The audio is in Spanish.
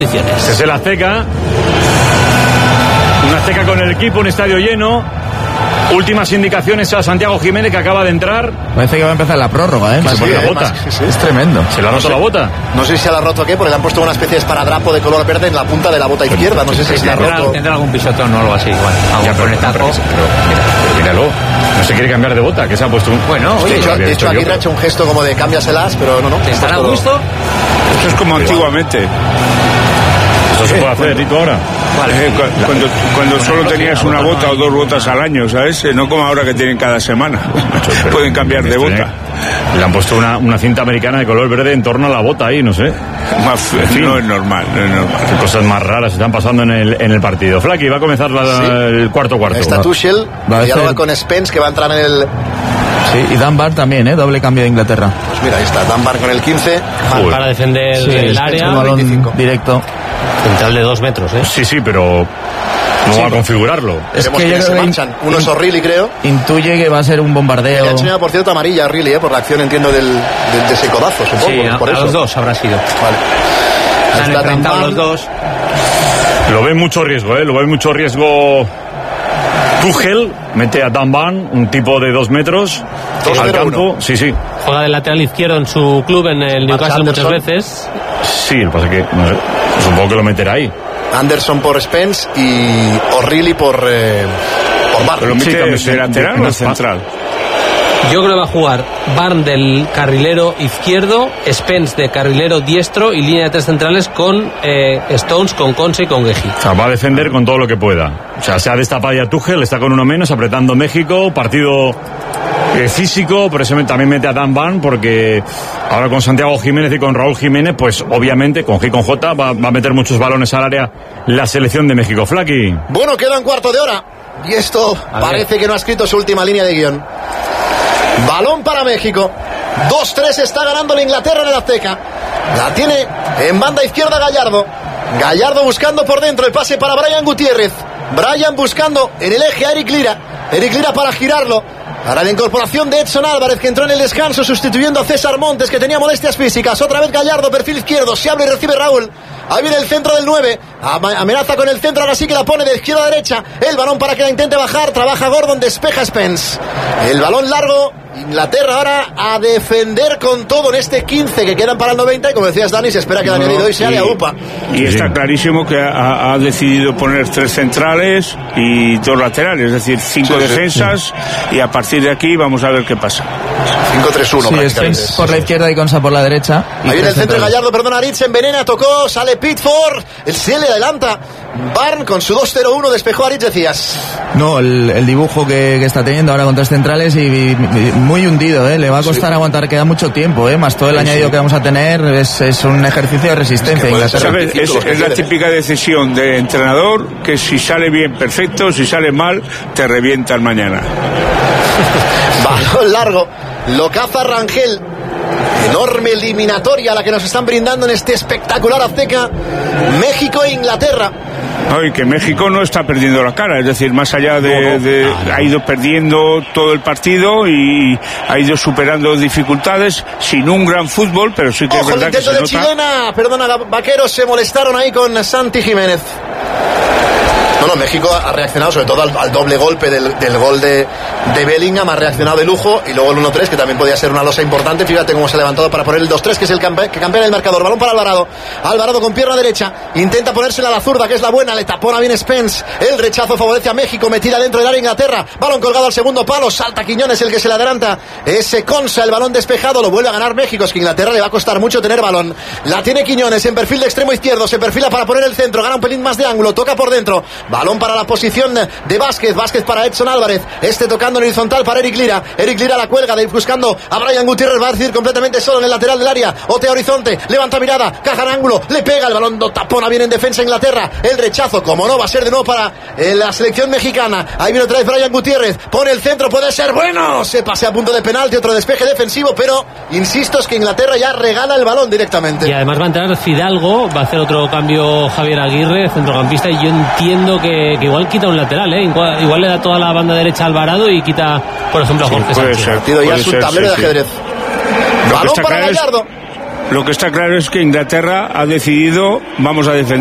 Este es el Azteca. Un Azteca con el equipo, un estadio lleno. Últimas indicaciones a Santiago Jiménez, que acaba de entrar. Parece que va a empezar la prórroga, ¿eh? Se pone la bota. Sí. Es tremendo. Se le ha roto la bota. No sé si se la ha roto o qué, porque le han puesto una especie de esparadrapo de color verde en la punta de la bota izquierda. No sé si se la ha roto. Tendrá algún pisotón o algo así. Igual. Pero míralo. No se quiere cambiar de bota, que se ha puesto un... Bueno, oye, de hecho aquí le ha hecho un gesto como de cámbiaselas, pero no. ¿Te estará a gusto? Eso es como antiguamente. Eso se puede hacer, Tito, ahora. Vale. Cuando solo tenías una bota o dos botas al año, ¿sabes? No como ahora que tienen cada semana. Pueden cambiar de bota. Le han puesto una cinta americana de color verde en torno a la bota ahí, no sé. No es normal. Qué cosas más raras están pasando en el partido. Flaky, va a comenzar el cuarto. Está Tuchel, dialoga con Spence, que va a entrar en el... Sí, y Dunbar también, doble cambio de Inglaterra. Pues mira, ahí está Dunbar con el 15. Para defender el área. Un balón 25. Directo. Central de 2 metros, ¿eh? Sí, pero no va a configurarlo. Es que se manchan. Uno es O'Reilly, creo. Intuye que va a ser un bombardeo. Le ha enseñado, por cierto, amarilla a O'Reilly, por la acción, entiendo, de ese codazo, supongo. Sí, por a eso. los dos habrá sido. Vale. Se han enfrentado los dos. Lo ve mucho riesgo, Lo ve mucho riesgo. Tuchel mete a Dan Van, un tipo de 2 metros, al campo. Sí. Juega de lateral izquierdo en su club, en el Newcastle, muchas veces. Sí, lo que pasa es que, no sé, supongo que lo meterá ahí. Anderson por Spence y O'Reilly por Barnes. ¿Pero lo mete de lateral o de central? Yo creo que va a jugar Barnes del carrilero izquierdo, Spence de carrilero diestro y línea de 3 centrales con Stones, con Conce y con Gueji. O sea, va a defender con todo lo que pueda. O sea, se ha destapado ya Tuchel, está con uno menos, apretando México, partido físico, por eso también mete a Dan Van, porque ahora con Santiago Jiménez y con Raúl Jiménez, pues obviamente con G y con J va a meter muchos balones al área la selección de México. Flaky. Bueno, queda un cuarto de hora y esto parece que no ha escrito su última línea de guión. Balón para México. 2-3 está ganando la Inglaterra en el Azteca. La tiene en banda izquierda Gallardo. Gallardo buscando por dentro el pase para Brian Gutiérrez. Brian buscando en el eje a Eric Lira. Eric Lira para girarlo. Para la incorporación de Edson Álvarez, que entró en el descanso sustituyendo a César Montes, que tenía molestias físicas. Otra vez Gallardo, perfil izquierdo, se abre y recibe Raúl. Ahí viene el centro del 9, amenaza con el centro, ahora sí que la pone de izquierda a derecha. El balón para que la intente bajar, trabaja Gordon, despeja Spence. El balón largo, Inglaterra ahora a defender con todo en este 15 que quedan para el 90. Y como decías, Dani, se espera que el añadido hoy sea de UPA. Y está clarísimo que ha decidido poner 3 centrales y 2 laterales, es decir, 5 defensas, y a partir de aquí vamos a ver qué pasa. 5-3-1. Sí, Spence por la izquierda y Consa por la derecha. Ahí viene el centro de Gallardo, perdona, Aritz envenena, tocó, sale Pitford, se le adelanta Barn con su 2-0-1, despejó a Aritz, decías. No, el dibujo que está teniendo ahora con 3 centrales y muy hundido, le va a costar aguantar, queda mucho tiempo, más todo el añadido que vamos a tener, es un ejercicio de resistencia. ¿Sabes? Es la típica decisión de entrenador, que si sale bien, perfecto, si sale mal, te revientan mañana. Balón largo, lo caza Rangel. Enorme eliminatoria la que nos están brindando en este espectacular Azteca. México e Inglaterra. Y que México no está perdiendo la cara, es decir, más allá ha ido perdiendo todo el partido y ha ido superando dificultades sin un gran fútbol, pero sí que es verdad que se nota. El intento de chilena, perdona, Vaqueros se molestaron ahí con Santi Jiménez. No, México ha reaccionado sobre todo al doble golpe del gol de Bellingham, ha reaccionado de lujo, y luego el 1-3, que también podía ser una losa importante. Fíjate cómo se ha levantado para poner el 2-3, que es el que campea el marcador. Balón para Alvarado con pierna derecha, intenta ponérsela a la zurda, que es la buena, le tapona bien Spence, el rechazo favorece a México, metida dentro del área Inglaterra, balón colgado al segundo palo, salta Quiñones, el que se le adelanta, ese Consa, el balón despejado, lo vuelve a ganar México. Es que Inglaterra le va a costar mucho tener balón, la tiene Quiñones en perfil de extremo izquierdo, se perfila para poner el centro, gana un pelín más de ángulo, toca por dentro, balón para la posición de Vázquez para Edson Álvarez, tocando en horizontal para Eric Lira la cuelga, buscando a Brian Gutiérrez, va a decir completamente solo en el lateral del área, otea horizonte, levanta mirada, caja en ángulo, le pega el balón, tapona bien en defensa Inglaterra, el rechazo, como no, va a ser de nuevo para la selección mexicana. Ahí viene otra vez Brian Gutiérrez, pone el centro, puede ser bueno, se pase a punto de penalti, otro despeje defensivo, pero insisto, es que Inglaterra ya regala el balón directamente. Y además va a entrar Fidalgo, va a hacer otro cambio Javier Aguirre, centrocampista, y yo entiendo que igual quita un lateral, igual le da toda la banda derecha a Alvarado y quita, por ejemplo, a Jorge Sánchez. Ya es un tablero de ajedrez. Balón para Gallardo. Lo que está claro es que Inglaterra ha decidido, vamos a defender